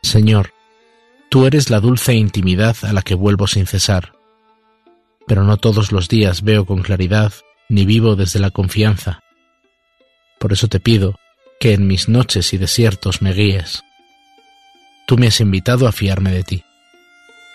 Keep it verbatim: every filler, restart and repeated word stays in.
Señor, tú eres la dulce intimidad a la que vuelvo sin cesar, pero no todos los días veo con claridad ni vivo desde la confianza. Por eso te pido que en mis noches y desiertos me guíes. Tú me has invitado a fiarme de ti.